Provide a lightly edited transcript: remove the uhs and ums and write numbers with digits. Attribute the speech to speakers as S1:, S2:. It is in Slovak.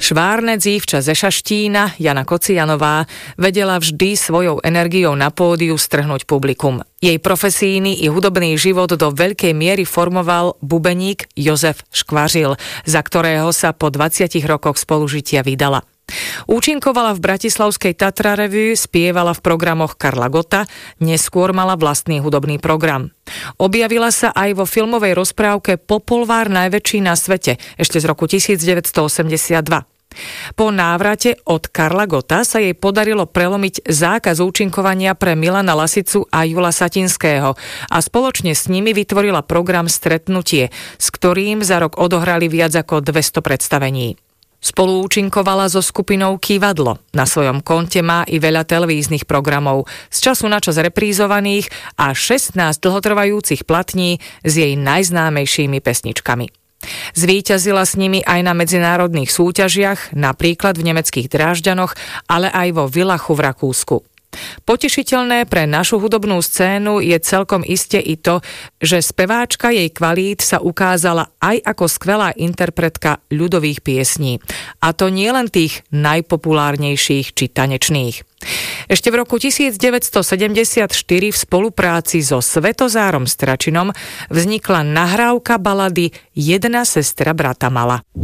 S1: Švárne dzívča ze Šaštína, Jana Kocianová, vedela vždy svojou energiou na pódiu strhnúť publikum. Jej profesijný i hudobný život do veľkej miery formoval bubeník Jozef Škvařil, za ktorého sa po 20 rokoch spolužitia vydala. Účinkovala v bratislavskej Tatra Revue, spievala v programoch Karla Gotta, neskôr mala vlastný hudobný program. Objavila sa aj vo filmovej rozprávke Popolvár najväčší na svete, ešte z roku 1982. Po návrate od Karla Gotta sa jej podarilo prelomiť zákaz účinkovania pre Milana Lasicu a Jula Satinského a spoločne s nimi vytvorila program Stretnutie, s ktorým za rok odohrali viac ako 200 predstavení. Spolu účinkovala so skupinou Kývadlo. Na svojom konte má i veľa televíznych programov, z času na čas reprízovaných a 16 dlhotrvajúcich platní s jej najznámejšími pesničkami. Zvíťazila s nimi aj na medzinárodných súťažiach, napríklad v nemeckých Drážďanoch, ale aj vo Villachu v Rakúsku. Potešiteľné pre našu hudobnú scénu je celkom iste i to, že speváčka jej kvalít sa ukázala aj ako skvelá interpretka ľudových piesní. A to nie len tých najpopulárnejších či tanečných. Ešte v roku 1974 v spolupráci so Svetozárom Stračinom vznikla nahrávka balady Jedna sestra brata mala.